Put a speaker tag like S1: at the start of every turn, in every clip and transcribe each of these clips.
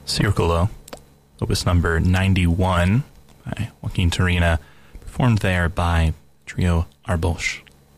S1: Circolo, opus number 91 by Joaquin Turina, performed there by Trio Arbosch.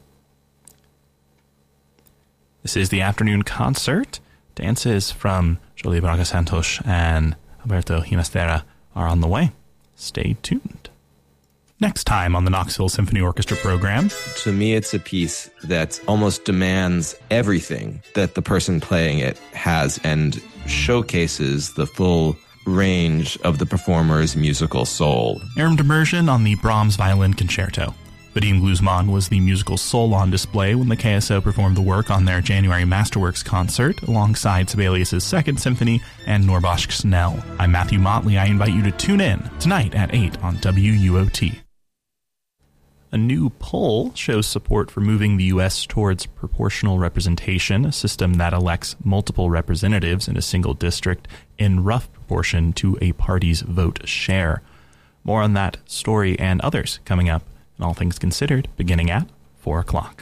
S1: This is the afternoon concert. Dances from Jolie Braga Santos and Alberto Ginastera are on the way. Stay tuned. Next time on the Knoxville Symphony Orchestra program.
S2: To me, it's a piece that almost demands everything that the person playing it has and showcases the full range of the performer's musical soul.
S1: Aram Demersion on the Brahms Violin Concerto. Vadim Guzman was the musical soul on display when the KSO performed the work on their January Masterworks concert alongside Sibelius' Second Symphony and Norbosch Snell. I'm Matthew Motley. I invite you to tune in tonight at 8 on WUOT. A new poll shows support for moving the U.S. towards proportional representation, a system that elects multiple representatives in a single district in rough proportion to a party's vote share. More on that story and others coming up in All Things Considered, beginning at 4 o'clock.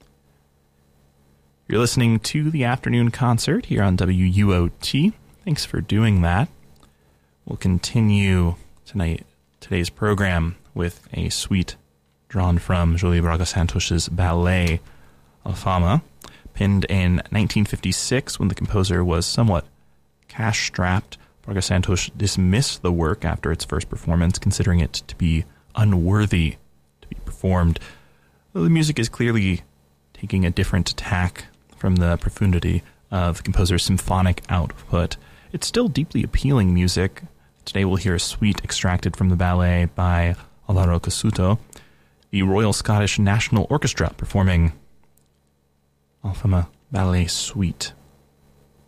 S1: You're listening to the afternoon concert here on WUOT. Thanks for doing that. We'll continue today's program with a suite drawn from Jolie Braga Santos' ballet Alfama, penned in 1956 when the composer was somewhat cash-strapped. Braga Santos dismissed the work after its first performance, considering it to be unworthy to be performed. Though the music is clearly taking a different tack from the profundity of the composer's symphonic output, it's still deeply appealing music. Today we'll hear a suite extracted from the ballet by Alvaro Cassuto, the Royal Scottish National Orchestra performing Alfama Ballet Suite.